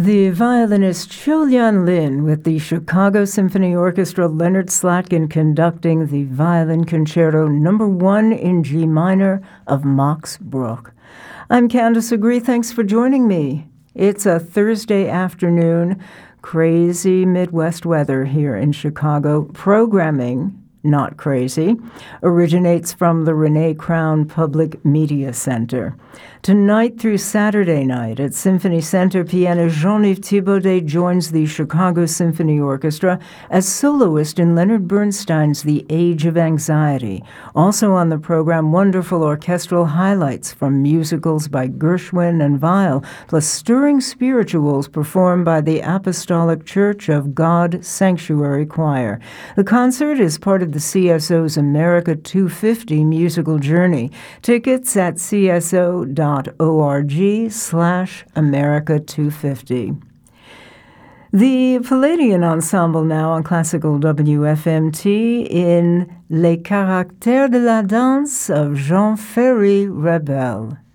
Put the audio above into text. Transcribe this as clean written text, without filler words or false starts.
The violinist Julian Lin with the Chicago Symphony Orchestra, Leonard Slatkin conducting the Violin Concerto No. 1 in G minor of Max Bruch. I'm Candace Agree. Thanks for joining me. It's a Thursday afternoon, crazy Midwest weather here in Chicago. Programming, not crazy, originates from the Renee Crown Public Media Center. Tonight through Saturday night at Symphony Center, pianist Jean-Yves Thibaudet joins the Chicago Symphony Orchestra as soloist in Leonard Bernstein's The Age of Anxiety. Also on the program, wonderful orchestral highlights from musicals by Gershwin and Weill, plus stirring spirituals performed by the Apostolic Church of God Sanctuary Choir. The concert is part of the CSO's America 250 musical journey. Tickets at cso.org/America250. The Palladian Ensemble now on Classical WFMT in Les Caractères de la Danse of Jean Ferry Rebel.